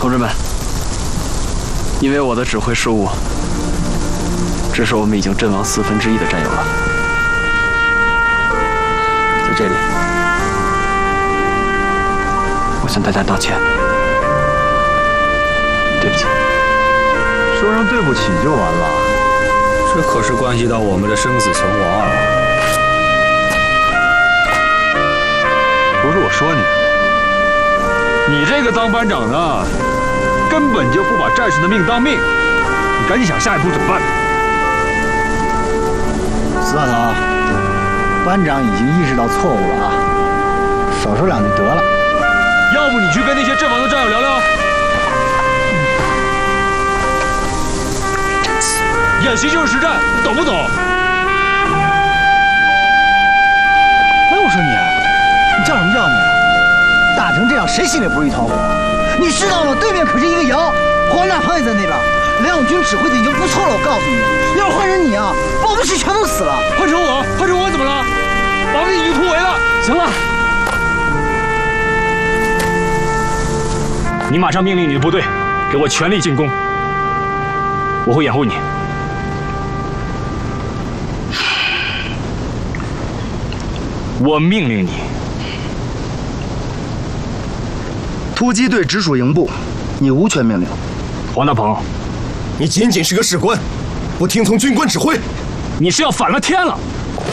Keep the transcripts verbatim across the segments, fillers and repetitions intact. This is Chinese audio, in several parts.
同志们，因为我的指挥失误，这时我们已经阵亡四分之一的战友了。在这里，我向大家道歉，对不起。 说声对不起就完了， 这可是关系到我们的生死存亡啊！ 不是我说你，你这个当班长的，根本就不把战士的命当命，你赶紧想下一步怎么办？ 司马头，班长已经意识到错误了啊，少说两句得了。 要不你去跟那些阵亡的战友聊聊。演习就是实战，你懂不懂？ 哎，我说你，你叫什么叫你？打成这样，谁心里不是一团火？你知道吗？对面可是一个营，黄大鹏也在那边，梁永军指挥的已经不错了。我告诉你，要是换成你啊，保不齐全都死了。 换成我，换成我怎么了？把我们已经突围了。 行了，你马上命令你的部队给我全力进攻，我会掩护你。我命令你， 突击队直属营部，你无权命令。 黄大鹏， 你仅仅是个士官，不听从军官指挥， 你是要反了天了！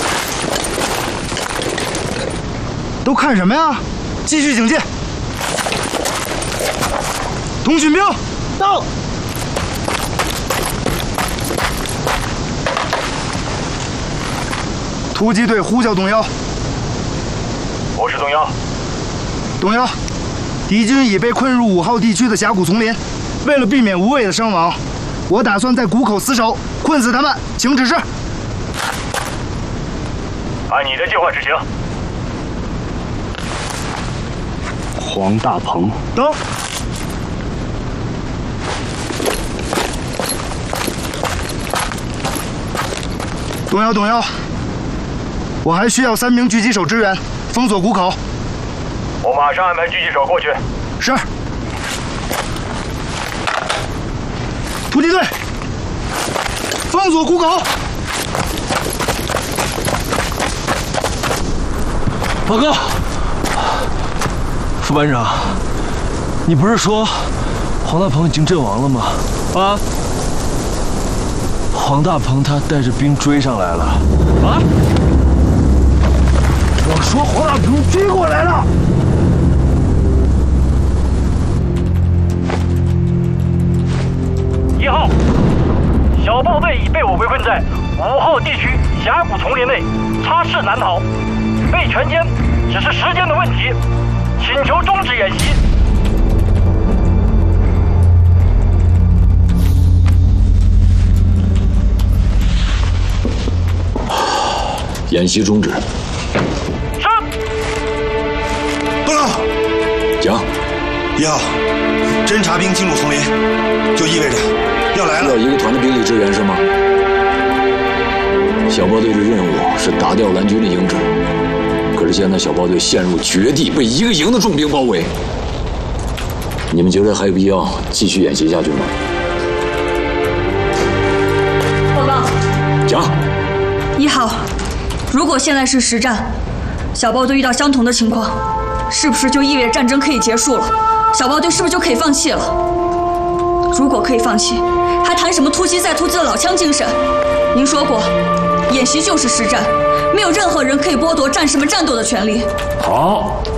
都看什么呀？继续警戒。通讯兵到。突击队呼叫动幺。 我是动幺。 动幺，敌军已被困入五号地区的峡谷丛林，为了避免无谓的伤亡，我打算在谷口死守，困死他们，请指示。 按你的计划执行。 黄大鹏， 等。动幺，动幺，我还需要三名狙击手支援，封锁谷口。 我马上安排狙击手过去。 是。突击队，封锁谷口。 报告，副班长，你不是说黄大鹏已经阵亡了吗？啊？黄大鹏他带着兵追上来了。 啊？我说黄大鹏追过来了。 一号，小豹队已被我围困在五号地区峡谷丛林内，插翅难逃，被全歼只是时间的问题，请求终止演习。 演习终止。 是。 报告。 讲。 一号，侦察兵进入丛林，就意味着要来了。 需要一个团的兵力支援是吗？小豹队的任务是打掉蓝军的营址，可是现在小豹队陷入绝地，被一个营的重兵包围。你们觉得还有必要继续演习下去吗？ 报告。 讲。 一号。如果现在是实战，小豹队遇到相同的情况，是不是就意味着战争可以结束了？小豹队是不是就可以放弃了？如果可以放弃，还谈什么突击再突击的老枪精神？您说过，演习就是实战，没有任何人可以剥夺战士们战斗的权利。 好。